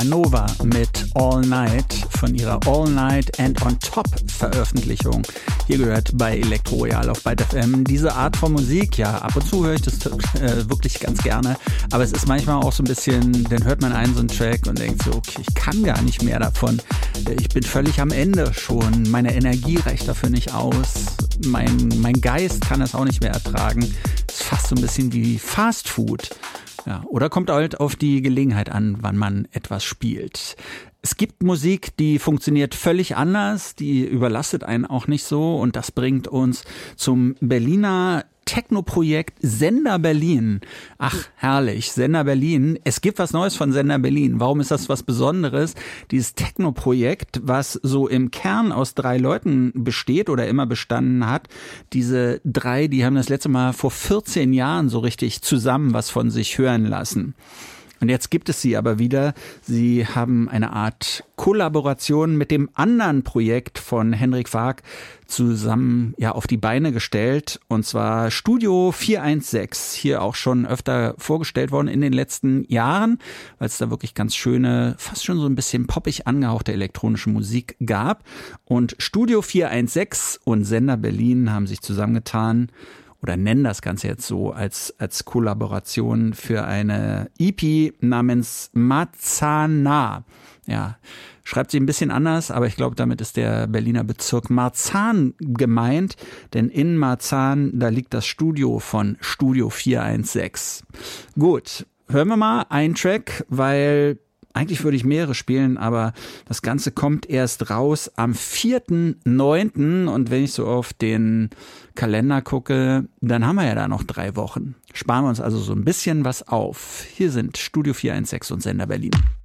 Nova mit All Night von ihrer All Night and on Top Veröffentlichung. Hier gehört bei Elektroreal auf Byte FM diese Art von Musik. Ja, ab und zu höre ich das wirklich ganz gerne. Aber es ist manchmal auch so ein bisschen, dann hört man einen so einen Track und denkt so, okay, ich kann gar nicht mehr davon. Ich bin völlig am Ende schon. Meine Energie reicht dafür nicht aus. Mein Geist kann es auch nicht mehr ertragen. Es ist fast so ein bisschen wie Fast Food. Ja, oder kommt halt auf die Gelegenheit an, wann man etwas spielt. Es gibt Musik, die funktioniert völlig anders, die überlastet einen auch nicht so und das bringt uns zum Berliner Techno-Projekt Sender Berlin. Ach, herrlich, Sender Berlin. Es gibt was Neues von Sender Berlin. Warum ist das was Besonderes? Dieses Techno-Projekt, was so im Kern aus 3 Leuten besteht oder immer bestanden hat. Diese 3, die haben das letzte Mal vor 14 Jahren so richtig zusammen was von sich hören lassen. Und jetzt gibt es sie aber wieder. Sie haben eine Art Kollaboration mit dem anderen Projekt von Henrik Fark zusammen auf die Beine gestellt. Und zwar Studio 416. Hier auch schon öfter vorgestellt worden in den letzten Jahren, weil es da wirklich ganz schöne, fast schon so ein bisschen poppig angehauchte elektronische Musik gab. Und Studio 416 und Sender Berlin haben sich zusammengetan oder nennen das Ganze jetzt so als Kollaboration für eine EP namens Marzahn. Ja, schreibt sie ein bisschen anders, aber ich glaube, damit ist der Berliner Bezirk Marzahn gemeint, denn in Marzahn, da liegt das Studio von Studio 416. Gut, hören wir mal einen Track, weil eigentlich würde ich mehrere spielen, aber das Ganze kommt erst raus am 4.9. Und wenn ich so auf den Kalender gucke, dann haben wir ja da noch 3 Wochen. Sparen wir uns also so ein bisschen was auf. Hier sind Studio 416 und Sender Berlin.